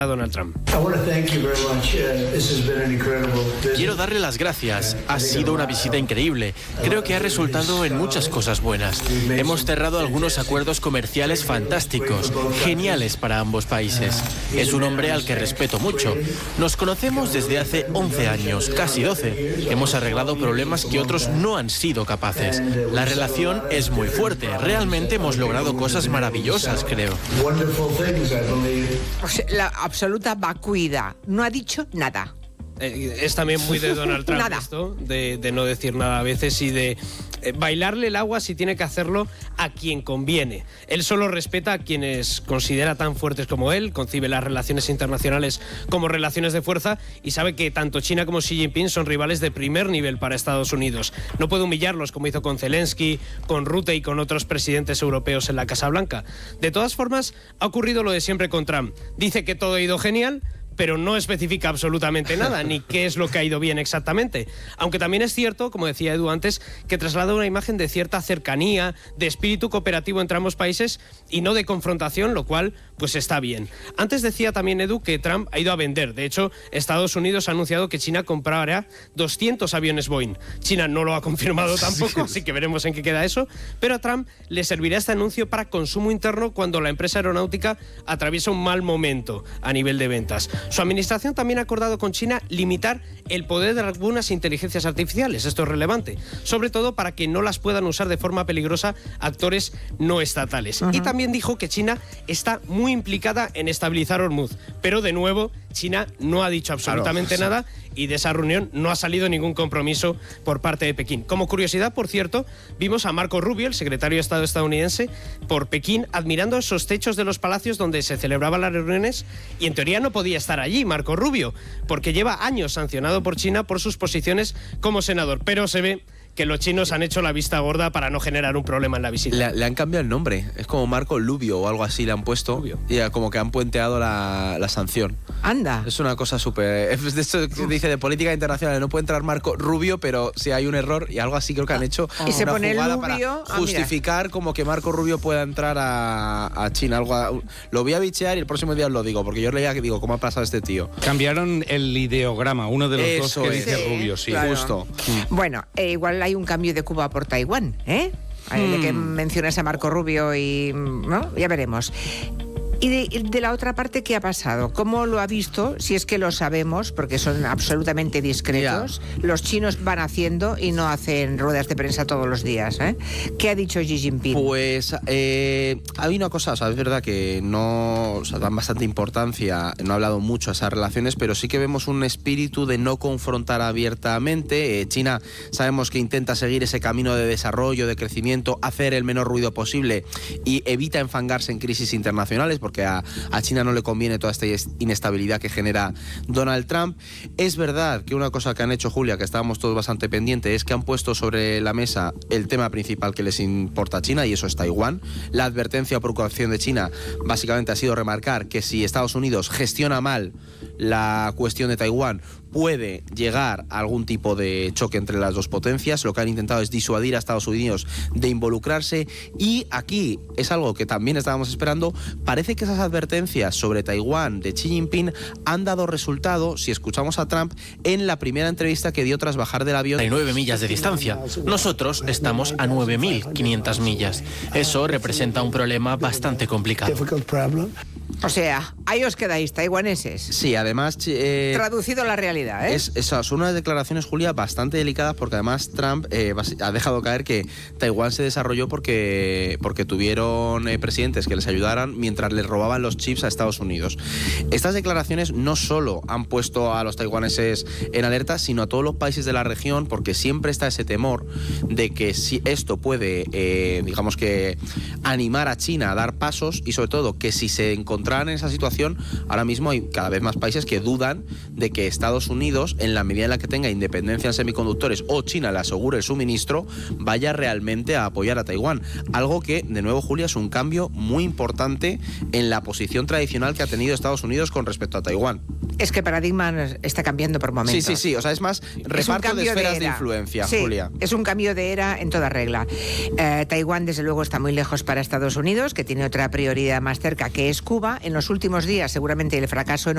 a Donald Trump. Quiero darle las gracias. Ha sido una visita increíble. Creo que ha resultado en muchas cosas buenas. Hemos cerrado algunos acuerdos comerciales fantásticos, geniales para ambos países. Es un hombre al que respeto mucho. Nos conocemos desde hace 11 años, casi 12. Hemos arreglado problemas que otros no han sido capaces. La relación es muy fuerte. Realmente hemos logrado cosas maravillosas, creo. O sea, la absoluta vacuidad. No ha dicho nada. Es también muy de Donald Trump esto, de no decir nada a veces y de bailarle el agua si tiene que hacerlo a quien conviene. Él solo respeta a quienes considera tan fuertes como él, concibe las relaciones internacionales como relaciones de fuerza y sabe que tanto China como Xi Jinping son rivales de primer nivel para Estados Unidos. No puede humillarlos como hizo con Zelensky, con Rutte y con otros presidentes europeos en la Casa Blanca. De todas formas, ha ocurrido lo de siempre con Trump. Dice que todo ha ido genial, pero no especifica absolutamente nada, ni qué es lo que ha ido bien exactamente. Aunque también es cierto, como decía Edu antes, que traslada una imagen de cierta cercanía, de espíritu cooperativo entre ambos países y no de confrontación, lo cual pues está bien. Antes decía también Edu que Trump ha ido a vender. De hecho, Estados Unidos ha anunciado que China comprará 200 aviones Boeing. China no lo ha confirmado tampoco, así que veremos en qué queda eso. Pero a Trump le servirá este anuncio para consumo interno cuando la empresa aeronáutica atraviesa un mal momento a nivel de ventas. Su administración también ha acordado con China limitar el poder de algunas inteligencias artificiales. Esto es relevante, sobre todo para que no las puedan usar de forma peligrosa actores no estatales. Y también dijo que China está muy implicada en estabilizar Hormuz. Pero de nuevo, China no ha dicho absolutamente nada y de esa reunión no ha salido ningún compromiso por parte de Pekín. Como curiosidad, por cierto, vimos a Marco Rubio, el secretario de Estado estadounidense, por Pekín admirando esos techos de los palacios donde se celebraban las reuniones y en teoría no podía estar allí Marco Rubio, porque lleva años sancionado por China por sus posiciones como senador, pero se ve que los chinos han hecho la vista gorda para no generar un problema en la visita. Le han cambiado el nombre, es como Marco Rubio o algo así le han puesto. Rubio. Y como que han puenteado la sanción. Anda. Es una cosa súper... De esto dice de política internacional, no puede entrar Marco Rubio, pero si hay un error y algo así creo que han hecho y se pone jugada Rubio, para justificar como que Marco Rubio pueda entrar a China. Lo voy a bichear y el próximo día os lo digo, porque yo leía que digo, ¿cómo ha pasado este tío? Cambiaron el ideograma, uno de los eso dos que dice Rubio, sí. Claro. Justo. Bueno, igual hay un cambio de Cuba por Taiwán, ¿eh? De que mencionas a Marco Rubio y... ¿no? Ya veremos. Y de la otra parte, ¿qué ha pasado? ¿Cómo lo ha visto? Si es que lo sabemos, porque son absolutamente discretos. Los chinos van haciendo y no hacen ruedas de prensa todos los días, ¿eh? ¿Qué ha dicho Xi Jinping? Pues hay una cosa, o sea, es verdad que no, o sea, dan bastante importancia, no ha hablado mucho a esas relaciones, pero sí que vemos un espíritu de no confrontar abiertamente. China sabemos que intenta seguir ese camino de desarrollo, de crecimiento, hacer el menor ruido posible y evita enfangarse en crisis internacionales, porque a China no le conviene toda esta inestabilidad que genera Donald Trump. Es verdad que una cosa que han hecho, Julia, que estábamos todos bastante pendientes, es que han puesto sobre la mesa el tema principal que les importa a China, y eso es Taiwán. La advertencia o preocupación de China básicamente ha sido remarcar que si Estados Unidos gestiona mal la cuestión de Taiwán, puede llegar a algún tipo de choque entre las dos potencias. Lo que han intentado es disuadir a Estados Unidos de involucrarse, y aquí es algo que también estábamos esperando. Parece que esas advertencias sobre Taiwán de Xi Jinping han dado resultado, si escuchamos a Trump, en la primera entrevista que dio tras bajar del avión. Hay 9 millas de distancia. Nosotros estamos a 9.500 millas. Eso representa un problema bastante complicado. O sea, ahí os quedáis, taiwaneses. Sí, además... traducido a la realidad, ¿eh? Son unas declaraciones, Julia, bastante delicadas, porque además Trump ha dejado caer que Taiwán se desarrolló porque tuvieron presidentes que les ayudaran mientras les robaban los chips a Estados Unidos. Estas declaraciones no solo han puesto a los taiwaneses en alerta, sino a todos los países de la región, porque siempre está ese temor de que si esto puede, digamos que, animar a China a dar pasos, y sobre todo que si se encontraran en esa situación, ahora mismo hay cada vez más países que dudan de que Estados Unidos, en la medida en la que tenga independencia en semiconductores o China le asegure el suministro, vaya realmente a apoyar a Taiwán. Algo que, de nuevo, Julia, es un cambio muy importante en la posición tradicional que ha tenido Estados Unidos con respecto a Taiwán. Es que el paradigma está cambiando por momentos. Sí, o sea, es más reparto de esferas de influencia, sí, Julia. Es un cambio de era en toda regla. Taiwán, desde luego, está muy lejos para Estados Unidos, que tiene otra prioridad más cerca, que es Cuba. En los últimos días, seguramente el fracaso